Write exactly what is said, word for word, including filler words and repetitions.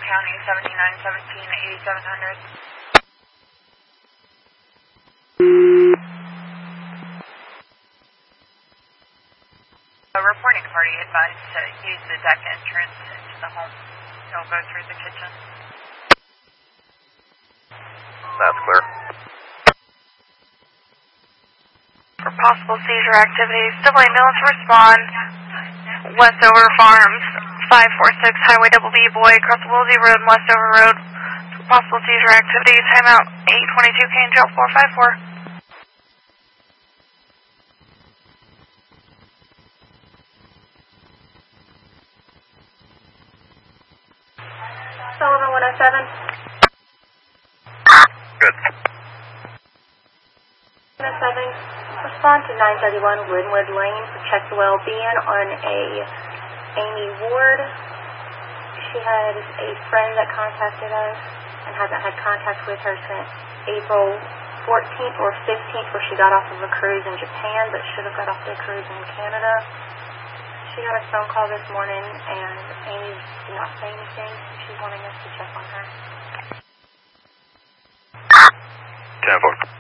County, seventy-nine seventeen, eighty-seven hundred. A reporting party advised to use the deck entrance into the home. They'll go through the kitchen. That's clear. For possible seizure activities, double ambulance respond. Westover Farms, five four six Highway Double B Boy, across Woolsey Road, Westover Road. For possible seizure activities, timeout eight twenty-two K and Trail four five four. Sullivan one oh seven. Good. one oh seven. Respond to nine thirty-one Linwood Lane for check the well-being on a Amy Ward. She had a friend that contacted us and hasn't had contact with her since April fourteenth or fifteenth, where she got off of a cruise in Japan, but should have got off the cruise in Canada. She got a phone call this morning, and Amy did not say anything. She's wanting us to check on her. ten four.